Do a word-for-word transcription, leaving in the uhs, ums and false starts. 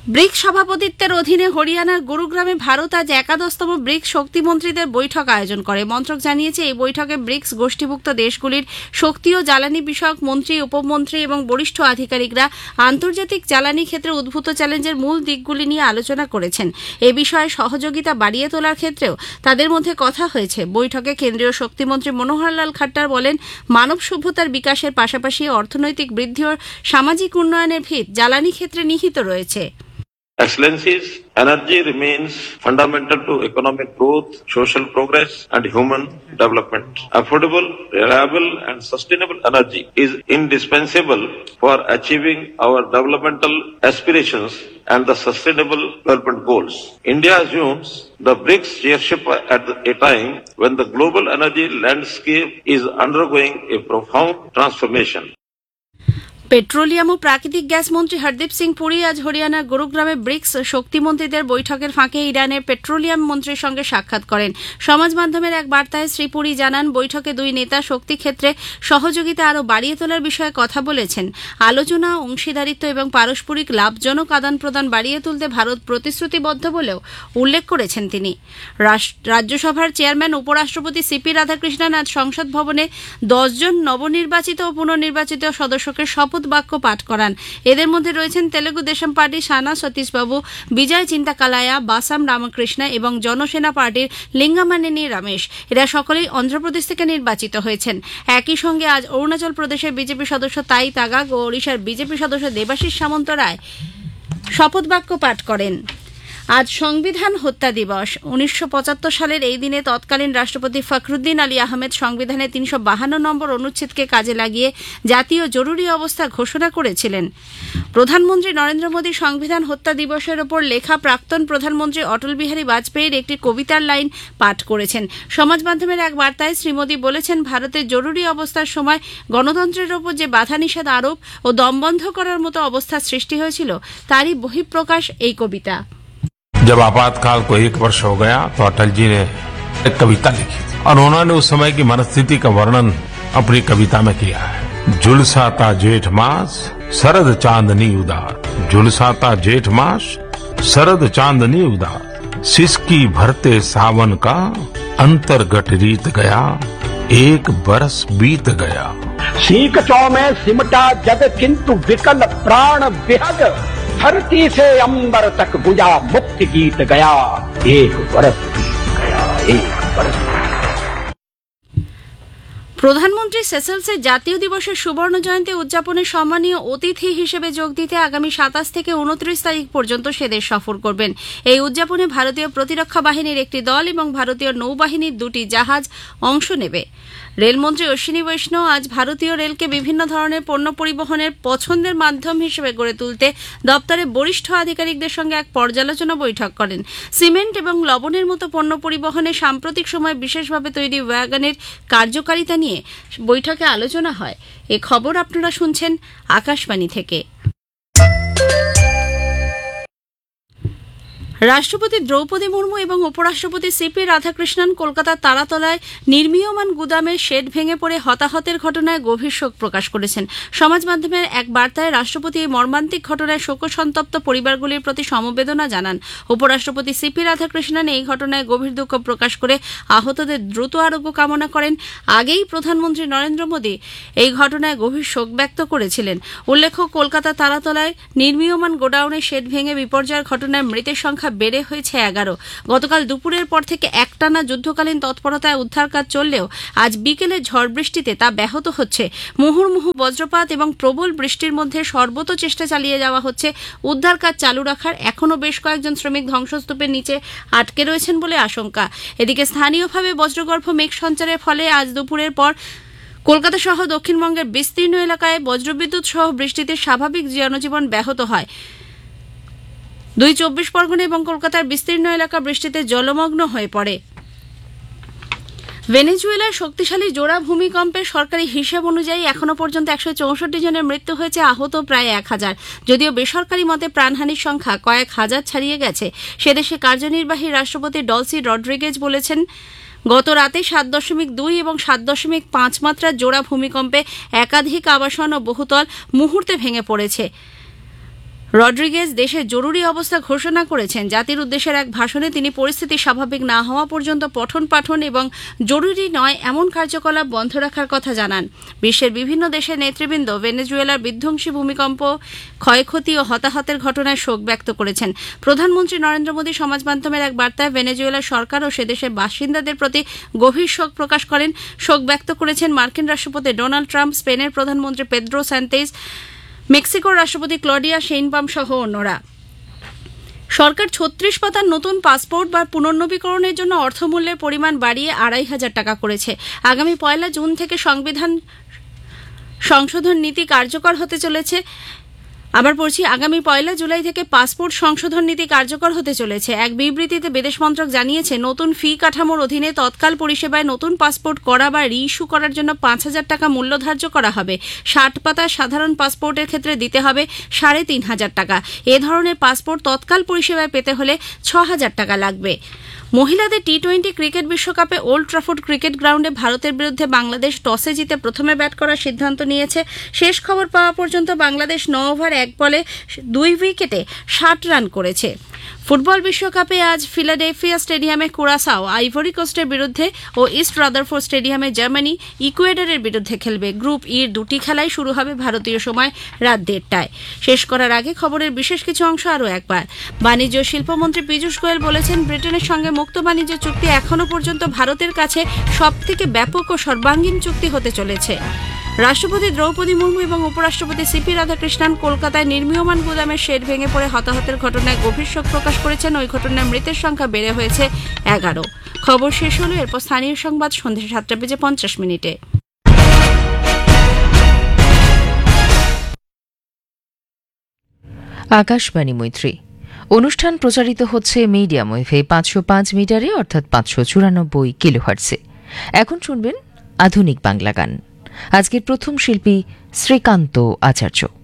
Bricks সভাপতিত্বের অধীনে হরিয়ানার গুরুগ্রামে ভারত আজ একাদশতম ব্রিক্স শক্তিমন্ত্রীদের বৈঠক আয়োজন করে। মন্ত্রক জানিয়েছে, এই বৈঠকে ব্রিক্স গোষ্ঠীভুক্ত দেশগুলির শক্তি ও জ্বালানি বিষয়ক মন্ত্রী, উপমন্ত্রী এবং বরিষ্ঠ আধিকারিকরা আন্তর্জাতিক জ্বালানি ক্ষেত্রে উদ্ভূত চ্যালেঞ্জের মূল দিকগুলি নিয়ে আলোচনা করেছেন। এ বিষয়ে সহযোগিতা বাড়িয়ে তোলার ক্ষেত্রেও তাদের মধ্যে কথা হয়েছে। বৈঠকে কেন্দ্রীয় শক্তিমন্ত্রী মনোহরলাল খাট্টার বলেন, মানব সভ্যতার বিকাশের পাশাপাশি অর্থনৈতিক বৃদ্ধি ও সামাজিক উন্নয়নের ভিত জ্বালানি ক্ষেত্রে নিহিত রয়েছে। Excellencies, energy remains fundamental to economic growth, social progress, and human development. Affordable, reliable, and sustainable energy is indispensable for achieving our developmental aspirations and the sustainable development goals. India assumes the BRICS chairship at a time when the global energy landscape is undergoing a profound transformation. Petroleum ও প্রাকৃতিক gas মন্ত্রী হরদীপ সিং পুরী আজ হরিয়ানার গুরুগ্রামে bricks শক্তিমন্ত্রীদের বৈঠকের ফাঁকে ইরানের petroleum মন্ত্রীর সঙ্গে সাক্ষাৎ করেন। সমাজ মাধ্যমের এক বার্তায় শ্রী পুরী জানান, বৈঠকে দুই নেতা শক্তি ক্ষেত্রে সহযোগিতা আরও বাড়িয়ে তোলার বিষয়ে কথা বলেছেন। আলোচনা, অংশীদারিত্ব এবং পারস্পরিক লাভজনক আদান প্রদান বাড়িয়ে তুলতে ভারত প্রতিশ্রুতিবদ্ধ বলেও উল্লেখ করেছেন তিনি। রাজ্যসভার চেয়ারম্যান উপরাষ্ট্রপতি সিপি রাধাকৃষ্ণন আজ সংসদ ভবনে দশজন নবনির্বাচিত ও পুনর্নির্বাচিত সদস্যকে শপথ বাক্য পাঠ করান। এদের মধ্যে রয়েছেন তেলেগু দেশম পার্টি সানা সতীশবাবু, বিজয় চিন্তাকালায়া, বাসাম রামকৃষ্ণ এবং জনসেনা পার্টির লিঙ্গামানেনি রমেশ। এরা সকলেই অন্ধ্রপ্রদেশ থেকে নির্বাচিত হয়েছেন। একই সঙ্গে আজ অরুণাচল প্রদেশের বিজেপি সদস্য তাই তাগাগ ও ওড়িশার বিজেপি সদস্য দেবাশিস সামন্ত রায় শপথ বাক্য পাঠ করেন। আজ সংবিধান হত্যা দিবস। উনিশশো পঁচাত্তর সালের এই দিনে তৎকালীন রাষ্ট্রপতি ফখরুদ্দিন আলী আহমেদ সংবিধানের তিনশো বাহান্ন নম্বর অনুচ্ছেদকে কাজে লাগিয়ে জাতীয় জরুরি অবস্থা ঘোষণা করেছিলেন। প্রধানমন্ত্রী নরেন্দ্র মোদী সংবিধান হত্যা দিবসের ওপর লেখা প্রাক্তন প্রধানমন্ত্রী অটল বিহারী বাজপেয়ীর একটি কবিতার লাইন পাঠ করেছেন। সমাজ মাধ্যমের এক বার্তায় শ্রী মোদী বলেছেন, ভারতের জরুরি অবস্থার সময় গণতন্ত্রের ওপর যে বাধা নিষেধ আরোপ ও দমবন্ধ করার মতো অবস্থার সৃষ্টি হয়েছিল তারই বহিঃপ্রকাশ এই কবিতা। जब आपातकाल को एक वर्ष हो गया तो अटल जी ने एक कविता लिखी थी और उन्होंने उस समय की मनस्थिति का वर्णन अपनी कविता में किया है। झुलसाता जेठ मास शरद चांदनी उदार, झुलसाता जेठ मास शरद चांदनी उदार, सिसकी भरते सावन का अंतर्गत रीत गया, एक बरस बीत गया। सीख चौ में सिमटा जग किंतु विकल प्राण विहग, धरती से अंबर तक गुंजा मुक्ति गीत गया, एक बरस बीत गया, एक बरस। প্রধানমন্ত্রী সেসেলসের জাতীয় দিবসের সুবর্ণ জয়ন্তী উদযাপনে সম্মানীয় অতিথি হিসেবে যোগ দিতে আগামী সাতাশ থেকে উনত্রিশ তারিখ পর্যন্ত সে দেশ সফর করবেন। এই উদযাপনে ভারতীয় প্রতিরক্ষা বাহিনীর একটি দল এবং ভারতীয় নৌবাহিনীর দুটি জাহাজ অংশ নেবে। রেলমন্ত্রী অশ্বিনী বৈষ্ণব আজ ভারতীয় রেলকে বিভিন্ন ধরনের পণ্য পরিবহনের পছন্দের মাধ্যম হিসেবে গড়ে তুলতে দপ্তরে বরিষ্ঠ আধিকারিকদের সঙ্গে এক পর্যালোচনা বৈঠক করেন। সিমেন্ট এবং লবণের মতো পণ্য পরিবহনে সাম্প্রতিক সময়ে বিশেষভাবে তৈরি ওয়াগনের কার্যকারিতা নিয়ে বৈঠকে আলোচনা হয়। এ খবর আপনারা শুনছেন আকাশবাণী থেকে। রাষ্ট্রপতি দ্রৌপদী মুর্মু এবং উপরাষ্ট্রপতি সিপি রাধাকৃষ্ণন কলকাতার তারাতলায় নির্মীয়মান গুদামের শেড ভেঙে পড়ে হতাহতের ঘটনায় গভীর শোক প্রকাশ করেছেন। সমাজ মাধ্যমের এক বার্তায় রাষ্ট্রপতি এই মর্মান্তিক ঘটনায় শোকসন্তপ্ত পরিবারগুলির প্রতি সমবেদনা জানান। উপরাষ্ট্রপতি সিপি রাধাকৃষ্ণন এই ঘটনায় গভীর দুঃখ প্রকাশ করে আহতদের দ্রুত আরোগ্য কামনা করেন। আগেই প্রধানমন্ত্রী নরেন্দ্র মোদী এই ঘটনায় গভীর শোক ব্যক্ত করেছিলেন। উল্লেখ্য, কলকাতার তারাতলায় নির্মীয়মান গোডাউনের শেড ভেঙে বিপর্যয়ের ঘটনায় মৃতের সংখ্যা বেড়ে হয়েছে এগারো। গতকাল দুপুরের পর থেকে একটানা যুদ্ধকালীন তৎপরতায় উদ্ধার কাজ চললেও আজ বিকেলে ঝড় বৃষ্টিতে তা ব্যাহত হচ্ছে। মুহুর্মুহু বজ্রপাত এবং প্রবল বৃষ্টির মধ্যে সর্বত চেষ্টা চালিয়ে যাওয়া হচ্ছে উদ্ধার কাজ চালু রাখার। এখনও বেশ কয়েকজন শ্রমিক ধ্বংসস্তূপের নিচে আটকে রয়েছেন বলে আশঙ্কা। এদিকে স্থানীয়ভাবে বজ্রগর্ভ মেঘ সঞ্চারের ফলে আজ দুপুরের পর কলকাতা সহ দক্ষিণবঙ্গের বিস্তীর্ণ এলাকায় বজ্রবিদ্যুৎ সহ বৃষ্টিতে স্বাভাবিক জনজীবন ব্যাহত হয়। দুই চব্বিশ পরগনা এবং কলকাতার বিস্তীর্ণ এলাকা বৃষ্টিতে জলমগ্ন হয়ে পড়ে। ভেনেজুয়েলার শক্তিশালী জোড়া ভূমিকম্পে সরকারি হিসেব অনুযায়ী এখনো পর্যন্ত একশো চৌষট্টি জনের মৃত্যু হয়েছে, আহত প্রায় এক হাজার। যদিও বেসরকারি মতে প্রাণহানির সংখ্যা কয়েক হাজার ছাড়িয়ে গেছে। সেদেশে কার্যনির্বাহী রাষ্ট্রপতি ডলসি রড্রিগেজ বলেছেন, গত রাতে সাত দশমিক দুই এবং সাত দশমিক পাঁচ মাত্রার জোড়া ভূমিকম্পে একাধিক আবাসন ও বহুতল মুহূর্তে ভেঙে পড়েছে। রড্রিগেজ দেশে জরুরি অবস্থা ঘোষণা করেছেন। জাতির উদ্দেশ্যের এক ভাষণে তিনি পরিস্থিতি স্বাভাবিক না হওয়া পর্যন্ত পঠন পাঠন এবং জরুরি নয় এমন কার্যকলাপ বন্ধ রাখার কথা জানান। বিশ্বের বিভিন্ন দেশের নেতৃবৃন্দ ভেনেজুয়েলার বিধ্বংসী ভূমিকম্প, ক্ষয়ক্ষতি ও হতাহতের ঘটনায় শোক ব্যক্ত করেছেন। প্রধানমন্ত্রী নরেন্দ্র মোদী সমাজ মাধ্যমের এক বার্তায় ভেনেজুয়েলার সরকার ও সে দেশের বাসিন্দাদের প্রতি গভীর শোক প্রকাশ করেন। শোক ব্যক্ত করেছেন মার্কিন রাষ্ট্রপতি ডোনাল্ড ট্রাম্প, স্পেনের প্রধানমন্ত্রী পেদ্রো সানচেজ, মেক্সিকোর রাষ্ট্রপতি ক্লডিয়া শেইনবাম সহ অন্যরা। সরকার ছত্রিশ পাতার নতুন পাসপোর্ট বা পুনর্নবীকরণের জন্য অর্থমূল্যের পরিমাণ বাড়িয়ে আড়াই হাজার টাকা করেছে। আগামী পয়লা জুন থেকে সংবিধান সংশোধন নীতি কার্যকর হতে চলেছে। আবার পড়ছি, আগামী পয়লা জুলাই থেকে পাসপোর্ট সংশোধন নীতি কার্যকর হতে চলেছে। এক বিবৃতিতে বিদেশ মন্ত্রক জানিয়েছে, নতুন ফি কাঠামোর অধীনে তৎকাল পরিষেবায় নতুন পাসপোর্ট করা বা রি ইস্যু করার জন্য পাঁচ হাজার টাকা মূল্য ধার্য করা হবে। ষাট পাতার সাধারণ পাসপোর্টের ক্ষেত্রে দিতে হবে সাড়ে তিন হাজার টাকা। এ ধরনের পাসপোর্ট তৎকাল পরিষেবায় পেতে হলে ছ হাজার টাকা লাগবে। মহিলাদের টি টোয়েন্টি ক্রিকেট বিশ্বকাপে ওল্ড ট্রাফোর্ড ক্রিকেট গ্রাউন্ডে ভারতের বিরুদ্ধে বাংলাদেশ টসে জিতে প্রথমে ব্যাট করার সিদ্ধান্ত নিয়েছে। শেষ খবর পাওয়া পর্যন্ত বাংলাদেশ ন ওভার এক বলে দুই উইকেটে ষাট রান করেছে। ফুটবল বিশ্বকাপে আজ ফিলাডেলফিয়া স্টেডিয়ামে কুরাসাও আইভরি কোস্টের বিরুদ্ধে ও ইস্ট রাদারফোর্ড স্টেডিয়ামে জার্মানি ইকুয়েডরের বিরুদ্ধে খেলবে। গ্রুপ ইর দুটি খেলাই শুরু হবে ভারতীয় সময় রাত দেড়টায়। শেষ করার আগে খবরের বিশেষ কিছু অংশ আরও একবার। বাণিজ্য ও শিল্পমন্ত্রী পীযূষ গোয়েল বলেছেন, ব্রিটেনের সঙ্গে মুক্ত বাণিজ্য চুক্তি এখনও পর্যন্ত ভারতের কাছে সবথেকে ব্যাপক ও সর্বাঙ্গীন চুক্তি হতে চলেছে। রাষ্ট্রপতি দ্রৌপদী মুর্মু এবং উপরাষ্ট্রপতি সিপি রাধাকৃষ্ণন কলকাতায় নির্মীয়মান গুদামের শেড ভেঙে পড়ে হতাহতের ঘটনায় গভীর শোক প্রকাশ করেছেন। ওই ঘটনায় মৃতের সংখ্যা বেড়ে হয়েছে এগারো। খবর শেষ হলো, এরপর স্থানীয় সংবাদ সন্ধ্যা সাতটা বেজে পঞ্চাশ মিনিটে। আকাশবাণী মৈত্রী অনুষ্ঠান প্রচারিত হচ্ছে মিডিয়াম ওয়েভে পাঁচশো পাঁচ মিটারে অর্থাৎ পাঁচশো চুরানব্বই কিলোহার্টসে। এখন শুনবেন আধুনিক বাংলা গান। আজকের প্রথম শিল্পী শ্রীকান্ত আচার্য।